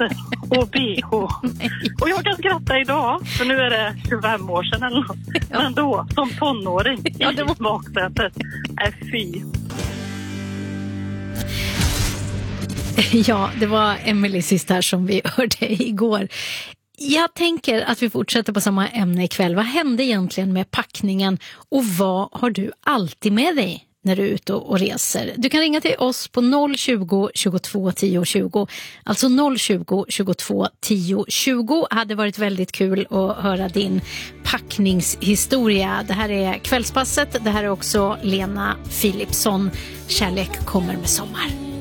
och BH. Och jag kan skratta idag, för nu är det 25 år sedan eller något. Men då, som tonåring, i baksätet, fy. Ja, det var Emily sist här som vi hörde igår. Jag tänker att vi fortsätter på samma ämne ikväll. Vad hände egentligen med packningen och vad har du alltid med dig när du är ute och reser? Du kan ringa till oss på 020 22 10 20. Alltså 020 22 10 20. Hade varit väldigt kul att höra din packningshistoria. Det här är Kvällspasset. Det här är också Lena Philipsson. Kärlek kommer med sommar.